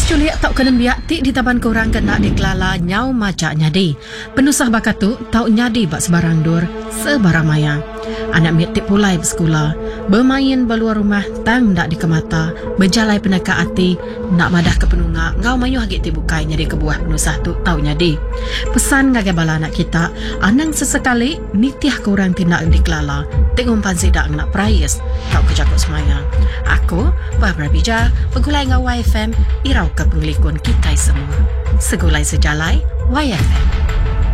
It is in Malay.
Culi tau kenen biak ti di taban korang kena dikelala nyau macak nyadi. Penusah bakatu tau nyadi bak sebarang dur sebarang maya. Anak miat ti pulai bersekolah, bermain beluar rumah tang ndak dikemata, berjalai penaka ati, nak madah ke penunga, ngau mayuh hagit ti bukai nyadi kebuah penusah tu tau nyadi. Pesan ngage bala anak kita, anang sesekali nitiah korang tindak dikelala, tengok pansi dak nak prayes, tau kejakut semaya. Aku, Barbara Bija, pegulai ngau YFM, irau ke penglikun kita semua. Segulai sejalai, YFM.